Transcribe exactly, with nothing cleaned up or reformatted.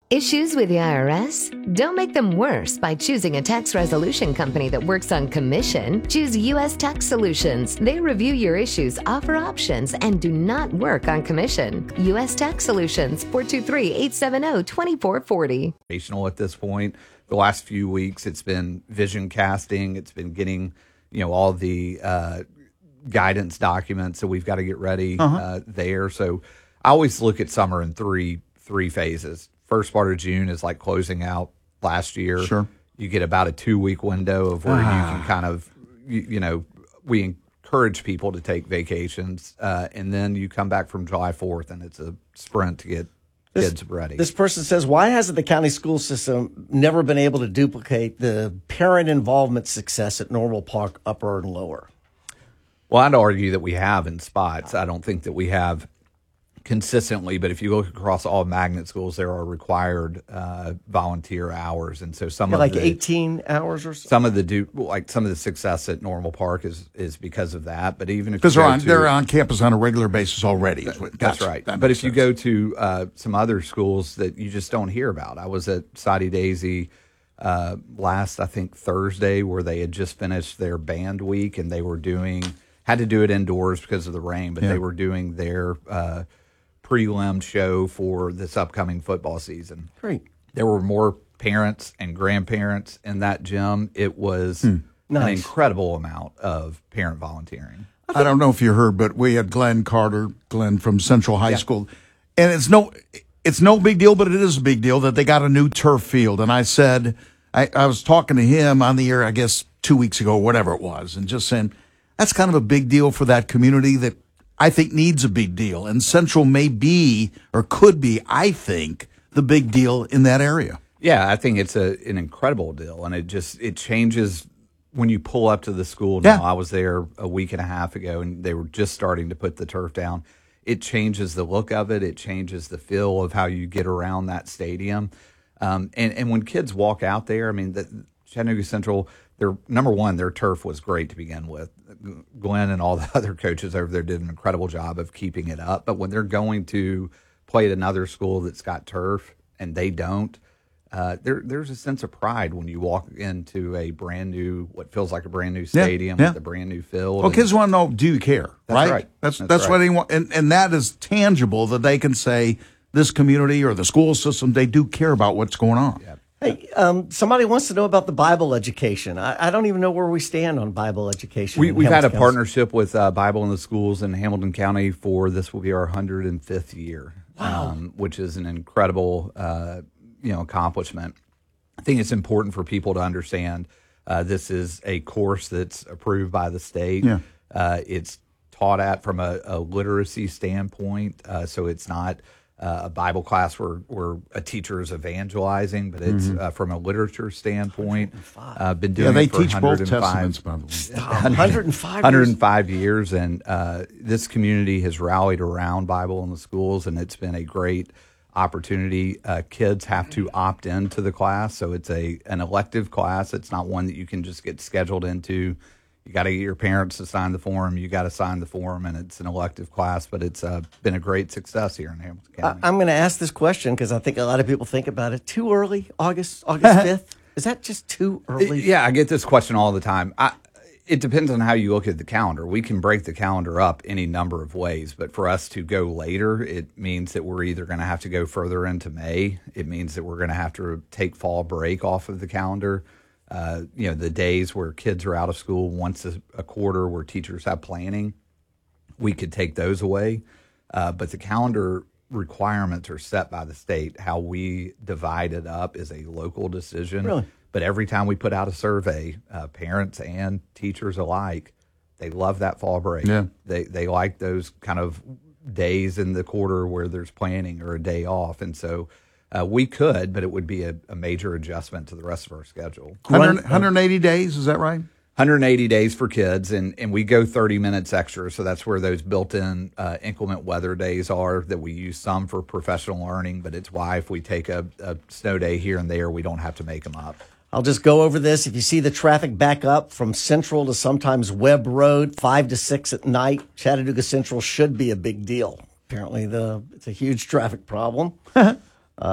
Issues with the I R S? Don't make them worse by choosing a tax resolution company that works on commission. Choose U S Tax Solutions. They review your issues, offer options, and do not work on commission. U S Tax Solutions, four two three, eight seven zero, two four four zero. At this point, the last few weeks, it's been vision casting. It's been getting, you know, all the uh, guidance documents. So we've got to get ready Uh-huh. uh, there. So I always look at summer in three three phases. First part of June is like closing out last year. Sure. You get about a two-week window of where Ah. you can kind of, you, you know, we encourage people to take vacations. Uh, and then you come back from July fourth, and it's a sprint to get This- kids ready. This person says, why hasn't the county school system never been able to duplicate the parent involvement success at Normal Park upper and lower? Well, I'd argue that we have in spots. I don't think that we have consistently, but if you look across all magnet schools, there are required uh, volunteer hours, and so some Yeah, of like the, eighteen hours or so. some of the do like some of the success at Normal Park is is because of that. But even if Because you they're go on to- they're on campus on a regular basis already. is what- That's right. that But makes if you sense. go to uh, some other schools that you just don't hear about, I was at Soddy Daisy uh, last, I think, Thursday, where they had just finished their band week, and they were doing had to do it indoors because of the rain, but Yeah. they were doing their uh, prelim show for this upcoming football season. Great. There were more parents and grandparents in that gym. It was an Nice. incredible amount of parent volunteering. I don't know if you heard, but we had Glenn Carter, Glenn from Central High Yeah. School, and it's no, it's no big deal, but it is a big deal that they got a new turf field. And I said, I, I was talking to him on the air, I guess two weeks ago, whatever it was, and just saying that's kind of a big deal for that community that I think needs a big deal. And Central may be or could be, I think, the big deal in that area. Yeah, I think it's a an incredible deal, and it just it changes when you pull up to the school. Yeah. Now, I was there a week and a half ago, and they were just starting to put the turf down. It changes the look of it. It changes the feel of how you get around that stadium. Um, and and when kids walk out there, I mean, the, Chattanooga Central, their number one, their turf was great to begin with. Glenn and all the other coaches over there did an incredible job of keeping it up. But when they're going to play at another school that's got turf and they don't, uh, there there's a sense of pride when you walk into a brand new, what feels like a brand new stadium yeah. with a brand new field. Well, And- kids want to know, do you care? That's right? right. That's That's that's, right. what they want, and and that is tangible that they can say this community or the school system, they do care about what's going on. Yeah. Hey, um, somebody wants to know about the Bible education. I, I don't even know where we stand on Bible education. We, in we've had a Hamilton County. partnership with uh, Bible in the Schools in Hamilton County for this will be our one hundred fifth year, um, which is an incredible uh, you know accomplishment. I think it's important for people to understand uh, this is a course that's approved by the state. Yeah. Uh, it's taught at from a, a literacy standpoint, uh, so it's not uh, a Bible class where, where a teacher is evangelizing, but it's uh, from a literature standpoint. Uh, been doing Yeah, they it for teach both one hundred five testaments, by the way. one hundred five one years? hundred five years, and uh, this community has rallied around Bible in the Schools, and it's been a great opportunity. Uh, kids have to opt into the class, so it's a an elective class. It's not one that you can just get scheduled into. You got to get your parents to sign the form. You got to sign the form, and it's an elective class. But it's uh, been a great success here in Hamilton I, County. I'm going to ask this question because I think a lot of people think about it. Too early, August August fifth? Is that just too early? Yeah, I get this question all the time. I, it depends on how you look at the calendar. We can break the calendar up any number of ways, but for us to go later, it means that we're either going to have to go further into May. It means that we're going to have to take fall break off of the calendar. Uh, you know, the days where kids are out of school once a, a quarter where teachers have planning, we could take those away. Uh, but the calendar requirements are set by the state. How we divide it up is a local decision. Really? But every time we put out a survey, uh, parents and teachers alike, they love that fall break. Yeah. They they like those kind of days in the quarter where there's planning or a day off. And so uh, we could, but it would be a, a major adjustment to the rest of our schedule. one hundred, one hundred eighty days, is that right? one hundred eighty days for kids, and, and we go thirty minutes extra. So that's where those built-in uh, inclement weather days are that we use some for professional learning, but it's why if we take a, a snow day here and there, we don't have to make them up. I'll just go over this. If you see the traffic back up from Central to sometimes Webb Road, five to six at night, Chattanooga Central should be a big deal. Apparently, the it's a huge traffic problem.